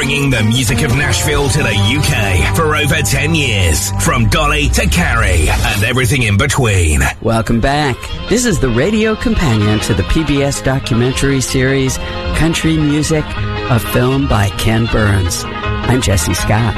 bringing the music of Nashville to the UK for over 10 years, from Dolly to Carrie and everything in between. Welcome back. This is the radio companion to the PBS documentary series Country Music, a film by Ken Burns. I'm Jesse Scott.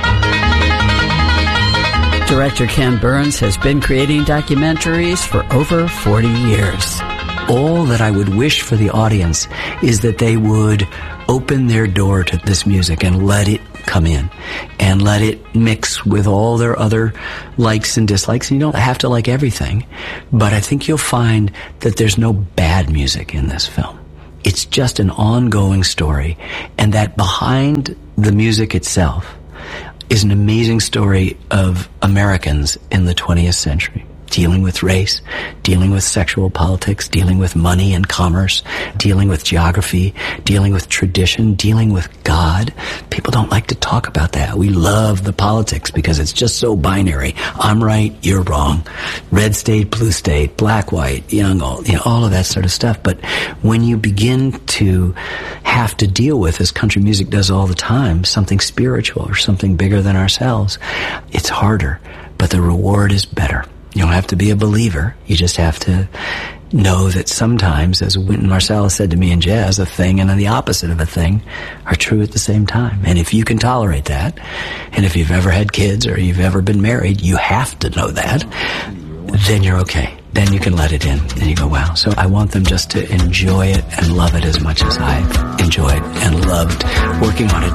Director Ken Burns has been creating documentaries for over 40 years. All that I would wish for the audience is that they would open their door to this music and let it come in and let it mix with all their other likes and dislikes. And you don't have to like everything, but I think you'll find that there's no bad music in this film. It's just an ongoing story, and that behind the music itself is an amazing story of Americans in the 20th century. Dealing with race, dealing with sexual politics, dealing with money and commerce, dealing with geography, dealing with tradition, dealing with God. People don't like to talk about that. We love the politics because it's just so binary. I'm right, you're wrong. Red state, blue state, black, white, young, old, all of that sort of stuff. But when you begin to have to deal with, as country music does all the time, something spiritual or something bigger than ourselves, it's harder, but the reward is better. You don't have to be a believer. You just have to know that sometimes, as Wynton Marsalis said to me in jazz, a thing and the opposite of a thing are true at the same time. And if you can tolerate that, and if you've ever had kids or you've ever been married, you have to know that, then you're okay. Then you can let it in and you go, wow. So I want them just to enjoy it and love it as much as I've enjoyed and loved working on it.